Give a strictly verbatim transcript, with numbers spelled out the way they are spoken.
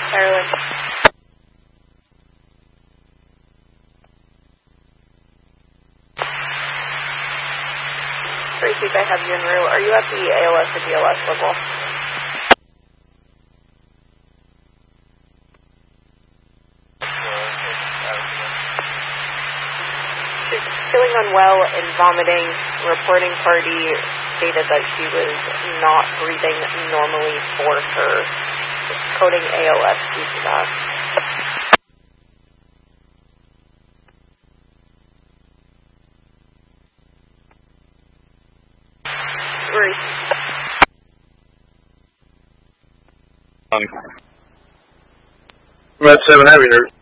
Ireland. three feet, I have you en route. Are you at the A L S or D L S level? She's feeling unwell and vomiting. Reporting party stated that she was not breathing normally for her. Coding A L S due to that. Three. I'm at seven Avenue.